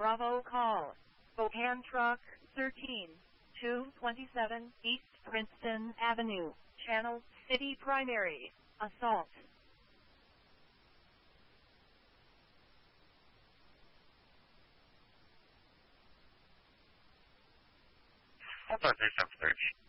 Bravo call. Spokane Truck 13, 227 East Princeton Avenue, Channel City Primary, assault. Hold on, 3730.